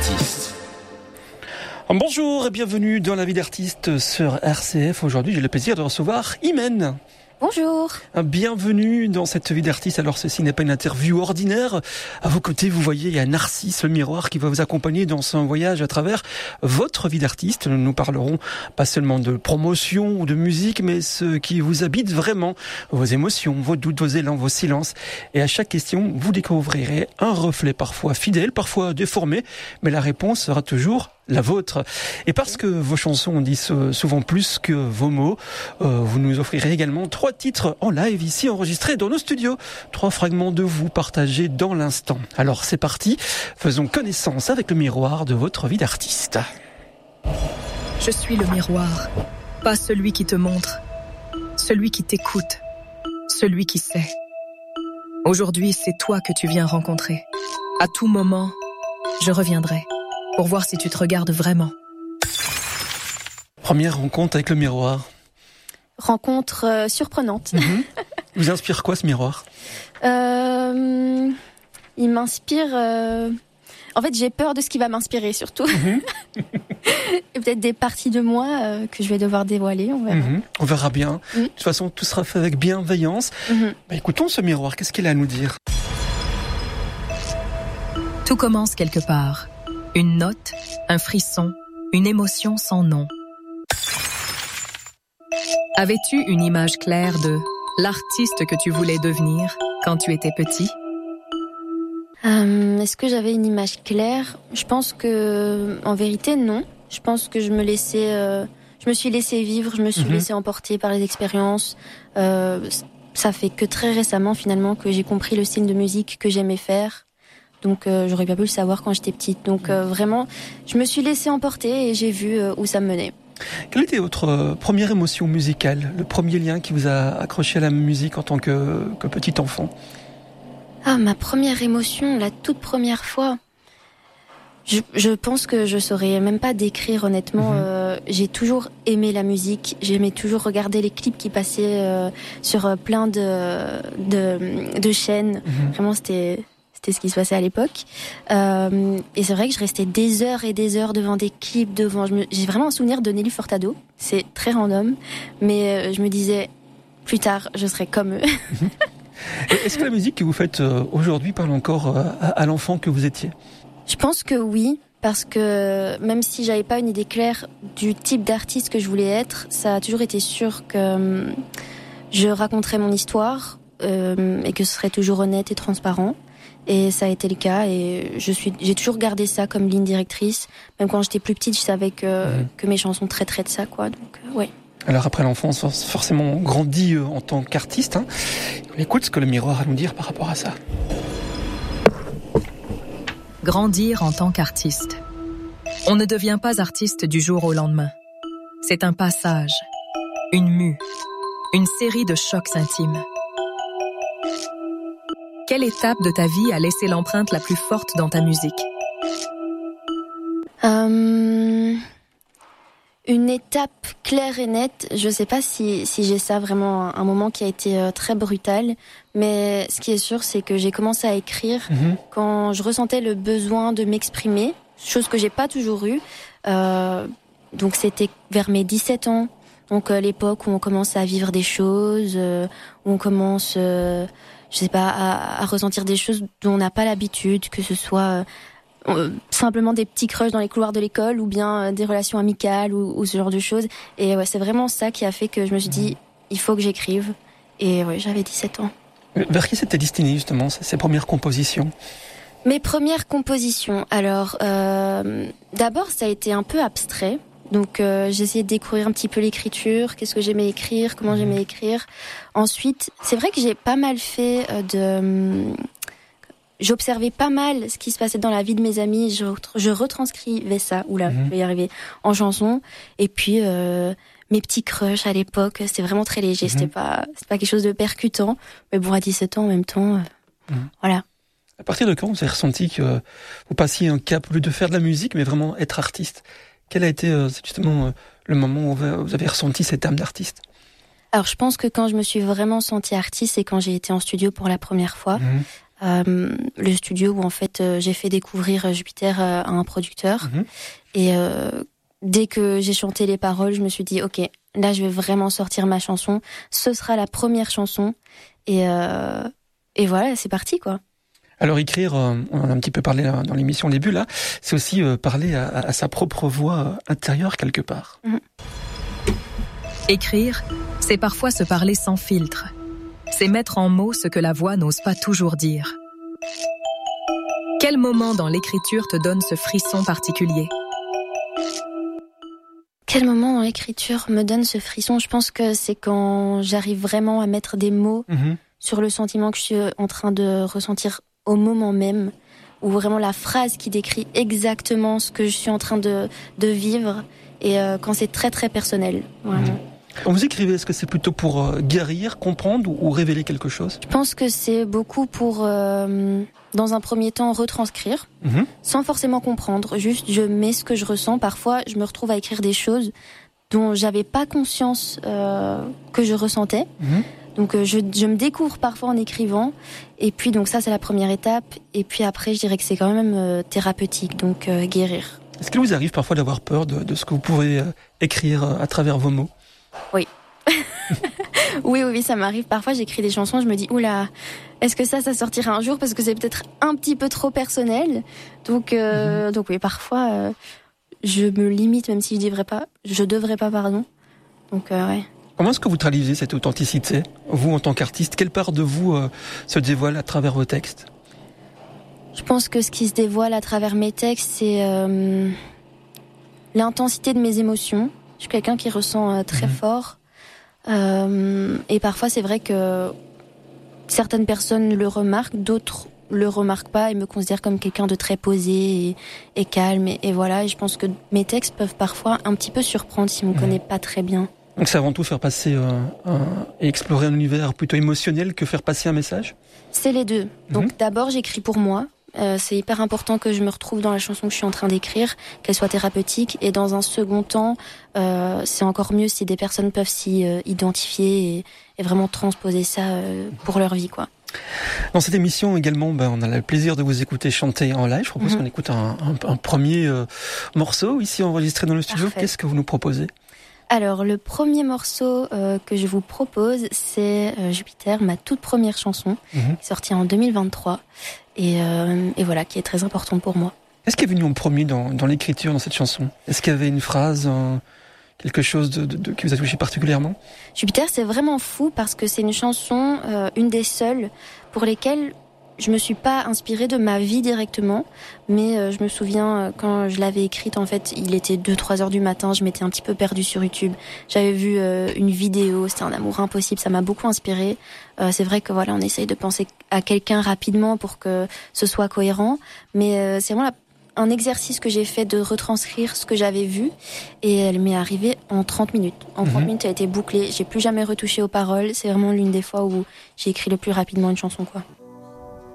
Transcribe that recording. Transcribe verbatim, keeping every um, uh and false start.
d'artiste. Bonjour et bienvenue dans La vie d'artiste sur R C F. Aujourd'hui, j'ai le plaisir de recevoir Imen. Bonjour. Bienvenue dans cette vie d'artiste. Alors, ceci n'est pas une interview ordinaire. À vos côtés, vous voyez, il y a Narcisse, le miroir, qui va vous accompagner dans ce voyage à travers votre vie d'artiste. Nous parlerons pas seulement de promotion ou de musique, mais ce qui vous habite vraiment, vos émotions, vos doutes, vos élans, vos silences. Et à chaque question, vous découvrirez un reflet parfois fidèle, parfois déformé, mais la réponse sera toujours la vôtre. Et parce que vos chansons disent souvent plus que vos mots, euh, vous nous offrirez également trois titres en live ici enregistrés dans nos studios. Trois fragments de vous partagés dans l'instant. Alors c'est parti, faisons connaissance avec le miroir de votre vie d'artiste. Je suis le miroir, pas celui qui te montre, celui qui t'écoute, celui qui sait. Aujourd'hui, c'est toi que tu viens rencontrer. À tout moment, je reviendrai. Pour voir si tu te regardes vraiment. Première rencontre avec le miroir. Rencontre euh, surprenante. Mmh. Vous inspire quoi ce miroir ? euh, Il m'inspire... Euh... En fait, j'ai peur de ce qui va m'inspirer surtout. Mmh. Et peut-être des parties de moi euh, que je vais devoir dévoiler, on verra. Mmh. On verra bien. Mmh. De toute façon, tout sera fait avec bienveillance. Mmh. Bah, écoutons ce miroir, qu'est-ce qu'il a à nous dire ? Tout commence quelque part. Une note, un frisson, une émotion sans nom. Avais-tu une image claire de l'artiste que tu voulais devenir quand tu étais petit ? euh, Est-ce que j'avais une image claire ? Je pense que, en vérité, non. Je pense que je me laissais, euh, je me suis laissée vivre, je me suis mmh. laissée emporter par les expériences. Euh, ça fait que très récemment, finalement, que j'ai compris le style de musique que j'aimais faire. Donc euh, j'aurais bien pu le savoir quand j'étais petite. Donc euh, vraiment, je me suis laissée emporter et j'ai vu euh, où ça me menait. Quelle était votre euh, première émotion musicale, le premier lien qui vous a accroché à la musique en tant que, que petit enfant ? Ah, ma première émotion, la toute première fois. Je, je pense que je saurais même pas décrire honnêtement. Mmh. Euh, j'ai toujours aimé la musique. J'aimais toujours regarder les clips qui passaient euh, sur plein de de, de chaînes. Mmh. Vraiment, c'était C'était ce qui se passait à l'époque. Euh, et c'est vrai que je restais des heures et des heures devant des clips, devant. Je me, j'ai vraiment un souvenir de Nelly Furtado. C'est très random, mais euh, je me disais plus tard, je serai comme eux. Est-ce que la musique que vous faites euh, aujourd'hui parle encore euh, à, à l'enfant que vous étiez ? Je pense que oui, parce que même si j'avais pas une idée claire du type d'artiste que je voulais être, ça a toujours été sûr que euh, je raconterais mon histoire euh, et que ce serait toujours honnête et transparent. Et ça a été le cas et je suis, j'ai toujours gardé ça comme ligne directrice. Même quand j'étais plus petite, je savais que, mmh. que mes chansons traiteraient de ça, quoi. Donc, euh, ouais. Alors après l'enfance, forcément, on grandit en tant qu'artiste. Hein. On écoute ce que le miroir a à nous dire par rapport à ça. Grandir en tant qu'artiste. On ne devient pas artiste du jour au lendemain. C'est un passage, une mue, une série de chocs intimes. Quelle étape de ta vie a laissé l'empreinte la plus forte dans ta musique ? euh, Une étape claire et nette. Je ne sais pas si, si j'ai ça vraiment, un moment qui a été euh, très brutal. Mais ce qui est sûr, c'est que j'ai commencé à écrire mmh. quand je ressentais le besoin de m'exprimer, chose que j'ai pas toujours eue. Euh, donc c'était vers mes dix-sept ans. Donc euh, l'époque où on commence à vivre des choses, euh, où on commence... Euh, je sais pas, à, à ressentir des choses dont on n'a pas l'habitude, que ce soit euh, simplement des petits crushs dans les couloirs de l'école ou bien euh, des relations amicales ou, ou ce genre de choses. Et ouais, c'est vraiment ça qui a fait que je me suis dit, il faut que j'écrive. Et ouais, j'avais dix-sept ans. Vers qui c'était destiné justement, ces premières compositions ? Mes premières compositions, alors, euh, d'abord ça a été un peu abstrait. Donc euh, j'ai essayé de découvrir un petit peu l'écriture, qu'est-ce que j'aimais écrire, comment j'aimais écrire. Ensuite, c'est vrai que j'ai pas mal fait euh, de... J'observais pas mal ce qui se passait dans la vie de mes amis, je, je retranscrivais ça, oula, mmh. je vais y arriver, en chanson. Et puis euh, mes petits crushs à l'époque, c'était vraiment très léger, mmh. c'était pas, c'était pas quelque chose de percutant. Mais bon, à dix-sept ans en même temps, euh, mmh. voilà. À partir de quand vous avez ressenti que vous passiez un cap, au lieu de faire de la musique, mais vraiment être artiste ? Quel a été euh, justement euh, le moment où vous avez ressenti cette âme d'artiste ? Alors je pense que quand je me suis vraiment sentie artiste, c'est quand j'ai été en studio pour la première fois. Mmh. euh, le studio où en fait euh, j'ai fait découvrir Jupiter euh, à un producteur. Mmh. Et euh, dès que j'ai chanté les paroles, je me suis dit ok, là je vais vraiment sortir ma chanson. Ce sera la première chanson. Et, euh, et voilà, c'est parti quoi. Alors écrire, euh, on en a un petit peu parlé là, dans l'émission au début là, c'est aussi euh, parler à, à sa propre voix intérieure quelque part. Mmh. Écrire, c'est parfois se parler sans filtre. C'est mettre en mots ce que la voix n'ose pas toujours dire. Quel moment dans l'écriture te donne ce frisson particulier ? Quel moment dans l'écriture me donne ce frisson ? Je pense que c'est quand j'arrive vraiment à mettre des mots mmh. sur le sentiment que je suis en train de ressentir au moment même, ou vraiment la phrase qui décrit exactement ce que je suis en train de, de vivre, et euh, quand c'est très très personnel, vraiment. Mmh. Quand vous écrivez, est-ce que c'est plutôt pour euh, guérir, comprendre ou, ou révéler quelque chose ? Je pense que c'est beaucoup pour, euh, dans un premier temps, retranscrire, mmh. sans forcément comprendre. Juste, je mets ce que je ressens. Parfois, je me retrouve à écrire des choses dont j'avais pas conscience euh, que je ressentais. Mmh. Donc, euh, je, je me découvre parfois en écrivant. Et puis, donc ça, c'est la première étape. Et puis après, je dirais que c'est quand même euh, thérapeutique, donc euh, guérir. Est-ce qu'il vous arrive parfois d'avoir peur de, de ce que vous pouvez euh, écrire euh, à travers vos mots ? Oui. oui, oui, oui, ça m'arrive. Parfois, j'écris des chansons, je me dis, oula, est-ce que ça, ça sortira un jour ? Parce que c'est peut-être un petit peu trop personnel. Donc, euh, mmh. donc oui, parfois, euh, je me limite, même si je devrais pas, je devrais pas, pardon. Donc, euh, ouais. Comment est-ce que vous traduisez cette authenticité, vous, en tant qu'artiste ? Quelle part de vous euh, se dévoile à travers vos textes ? Je pense que ce qui se dévoile à travers mes textes, c'est euh, l'intensité de mes émotions. Je suis quelqu'un qui ressent euh, très mmh. fort. Euh, et parfois, c'est vrai que certaines personnes le remarquent, d'autres le remarquent pas et me considèrent comme quelqu'un de très posé et, et calme. Et, et voilà, et je pense que mes textes peuvent parfois un petit peu surprendre si on ne me mmh. connaît pas très bien. Donc c'est avant tout faire passer euh, un, et explorer un univers plutôt émotionnel que faire passer un message ? C'est les deux. Donc mmh. d'abord, j'écris pour moi. Euh, c'est hyper important que je me retrouve dans la chanson que je suis en train d'écrire, qu'elle soit thérapeutique. Et dans un second temps, euh, c'est encore mieux si des personnes peuvent s'y euh, identifier et, et vraiment transposer ça euh, pour leur vie, quoi. Dans cette émission également, ben, on a le plaisir de vous écouter chanter en live. Je propose mmh. qu'on écoute un, un, un premier euh, morceau ici enregistré dans le studio. Parfait. Qu'est-ce que vous nous proposez ? Alors, le premier morceau euh, que je vous propose, c'est euh, Jupiter, ma toute première chanson, mmh. sortie en deux mille vingt-trois, et, euh, et voilà, qui est très importante pour moi. Qu'est-ce qui est venu en premier dans, dans l'écriture, dans cette chanson ? Est-ce qu'il y avait une phrase, euh, quelque chose de, de, de, qui vous a touché particulièrement ? Jupiter, c'est vraiment fou parce que c'est une chanson, euh, une des seules, pour lesquelles je me suis pas inspirée de ma vie directement, mais euh, je me souviens euh, quand je l'avais écrite, en fait, il était deux trois heures du matin, je m'étais un petit peu perdue sur YouTube. J'avais vu euh, une vidéo, c'était un amour impossible, ça m'a beaucoup inspirée. Euh, c'est vrai que voilà, on essaye de penser à quelqu'un rapidement pour que ce soit cohérent, mais euh, c'est vraiment la un exercice que j'ai fait de retranscrire ce que j'avais vu, et elle m'est arrivée en trente minutes. En trente mmh. minutes, elle a été bouclée. J'ai plus jamais retouché aux paroles. C'est vraiment l'une des fois où j'ai écrit le plus rapidement une chanson, quoi.